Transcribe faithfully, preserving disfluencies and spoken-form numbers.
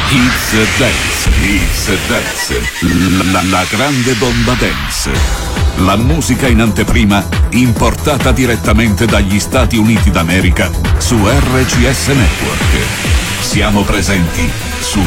It's Dance, It's Dance, la, la grande bomba dance. La musica in anteprima importata direttamente dagli Stati Uniti d'America su R C S Network. Siamo presenti su